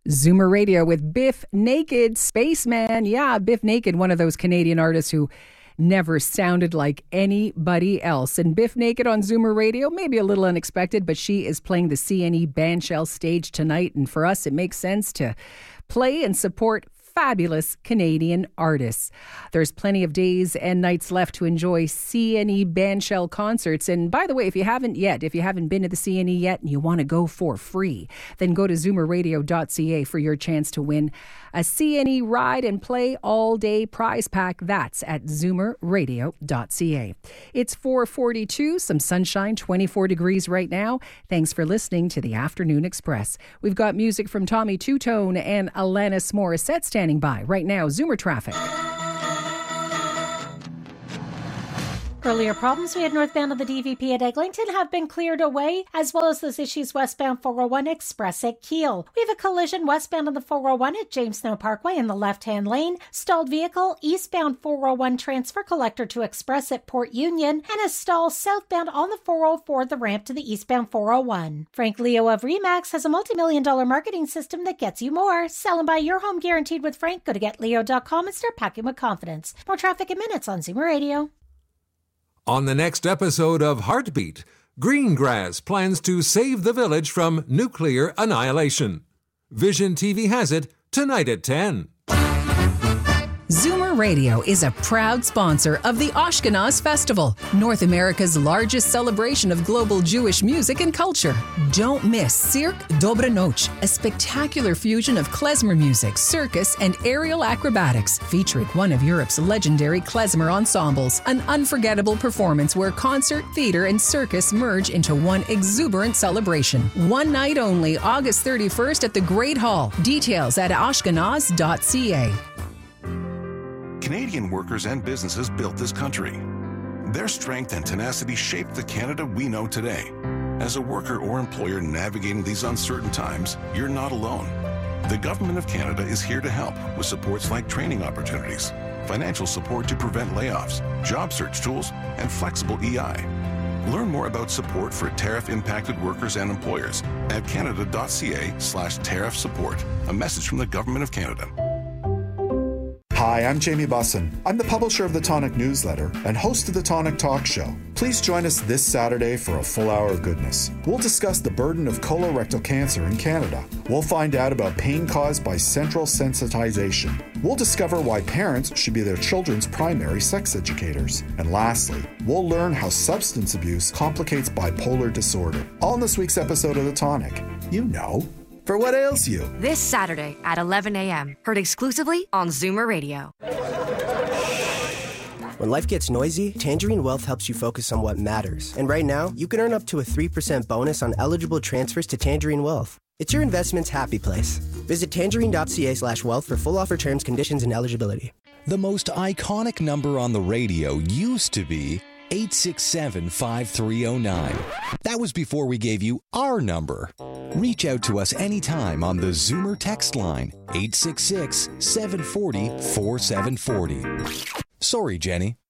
Zoomer Radio with Biff Naked, Spaceman. Yeah, Biff Naked, one of those Canadian artists who never sounded like anybody else. And Biff Naked on Zoomer Radio, maybe a little unexpected, but she is playing the CNE Bandshell stage tonight. And for us, it makes sense to play and support fabulous Canadian artists. There's plenty of days and nights left to enjoy CNE Bandshell concerts. And by the way, if you haven't been to the CNE yet and you want to go for free, then go to zoomerradio.ca for your chance to win a CNE ride and play all day prize pack. That's at zoomerradio.ca. It's 4:42, some sunshine, 24 degrees right now. Thanks for listening to the Afternoon Express. We've got music from Tommy Tutone and Alanis Morissette standing by right now. Zoomer traffic. Earlier problems we had northbound of the DVP at Eglinton have been cleared away, as well as those issues westbound 401 Express at Kiel. We have a collision westbound on the 401 at James Snow Parkway in the left-hand lane, stalled vehicle eastbound 401 transfer collector to Express at Port Union, and a stall southbound on the 404 the ramp to the eastbound 401. Frank Leo of Remax has a multi-million-dollar marketing system that gets you more. Sell and buy your home guaranteed with Frank. Go to getleo.com and start packing with confidence. More traffic in minutes on Zoomer Radio. On the next episode of Heartbeat, Greengrass plans to save the village from nuclear annihilation. Vision TV has it tonight at 10. Zoomer Radio is a proud sponsor of the Ashkenaz Festival, North America's largest celebration of global Jewish music and culture. Don't miss Cirque Dobre Noche, a spectacular fusion of klezmer music, circus, and aerial acrobatics, featuring one of Europe's legendary klezmer ensembles. An unforgettable performance where concert, theater, and circus merge into one exuberant celebration. One night only, August 31st at the Great Hall. Details at ashkenaz.ca. Canadian workers and businesses built this country. Their strength and tenacity shaped the Canada we know today. As a worker or employer navigating these uncertain times, you're not alone. The Government of Canada is here to help with supports like training opportunities, financial support to prevent layoffs, job search tools, and flexible EI. Learn more about support for tariff-impacted workers and employers at canada.ca/tariff support. A message from the Government of Canada. Hi, I'm Jamie Bussin. I'm the publisher of the Tonic newsletter and host of the Tonic Talk Show. Please join us this Saturday for a full hour of goodness. We'll discuss the burden of colorectal cancer in Canada. We'll find out about pain caused by central sensitization. We'll discover why parents should be their children's primary sex educators. And lastly, we'll learn how substance abuse complicates bipolar disorder. All in this week's episode of the Tonic. You know. For What Ails You. This Saturday at 11 a.m. Heard exclusively on Zoomer Radio. When life gets noisy, Tangerine Wealth helps you focus on what matters. And right now, you can earn up to a 3% bonus on eligible transfers to Tangerine Wealth. It's your investment's happy place. Visit tangerine.ca/wealth for full offer terms, conditions, and eligibility. The most iconic number on the radio used to be 867-5309. That was before we gave you our number. Reach out to us anytime on the Zoomer text line, 866-740-4740. Sorry, Jenny.